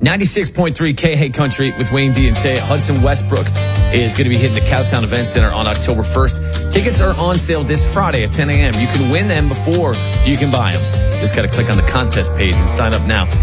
96.3 K-Hey Country with Wayne D and Tay. Hudson Westbrook is going to be hitting the Cowtown Event Center on October 1st. Tickets are on sale this Friday at 10 a.m. You can win them before you can buy them. Just got to click on the contest page and sign up now.